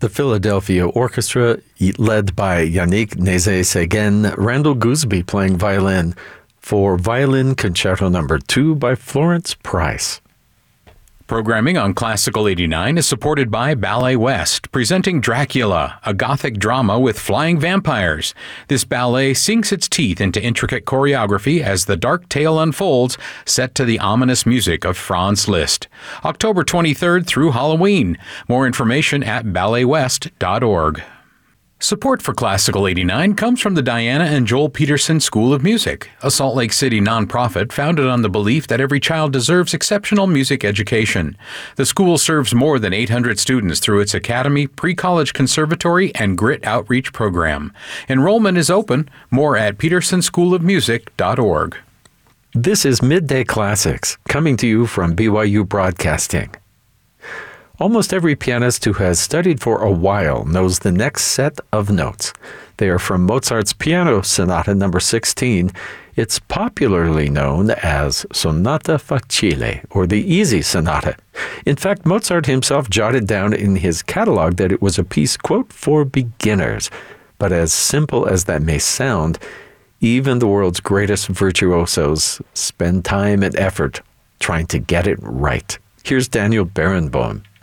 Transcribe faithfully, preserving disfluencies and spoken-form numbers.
The Philadelphia Orchestra, led by Yannick Nézet-Séguin, Randall Gooseby playing violin for Violin Concerto Number two by Florence Price. Programming on Classical eighty-nine is supported by Ballet West, presenting Dracula, a Gothic drama with flying vampires. This ballet sinks its teeth into intricate choreography as the dark tale unfolds, set to the ominous music of Franz Liszt. October twenty-third through Halloween. More information at ballet west dot org. Support for Classical eighty-nine comes from the Diana and Joel Peterson School of Music, a Salt Lake City nonprofit founded on the belief that every child deserves exceptional music education. The school serves more than eight hundred students through its academy, pre-college conservatory, and Grit outreach program. Enrollment is open. More at peterson school of music dot org. This is Midday Classics, coming to you from B Y U Broadcasting. Almost every pianist who has studied for a while knows the next set of notes. They are from Mozart's Piano Sonata number sixteen. It's popularly known as Sonata Facile, or the Easy Sonata. In fact, Mozart himself jotted down in his catalog that it was a piece, quote, for beginners. But as simple as that may sound, even the world's greatest virtuosos spend time and effort trying to get it right. Here's Daniel Barenboim.